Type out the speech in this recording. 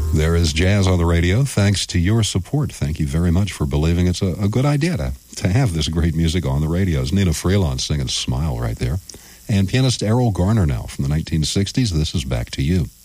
There is jazz on the radio thanks to your support. Thank you very much for believing it's a good idea to have this great music on the radios. Nina Freelon singing Smile right there. And pianist Errol Garner now from the 1960s. This is Back to You.